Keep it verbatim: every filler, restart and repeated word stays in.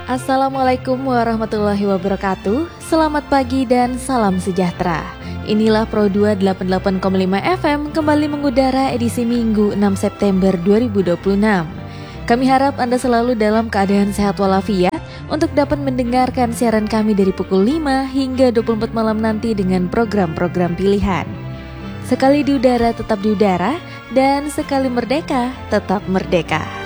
Assalamualaikum warahmatullahi wabarakatuh. Selamat pagi dan salam sejahtera. Inilah Pro dua delapan puluh delapan koma lima F M kembali mengudara edisi Minggu enam September dua ribu dua puluh enam. Kami harap Anda selalu dalam keadaan sehat walafiat untuk dapat mendengarkan siaran kami dari pukul lima hingga dua puluh empat malam nanti dengan program-program pilihan. Sekali di udara tetap di udara, dan sekali merdeka tetap merdeka.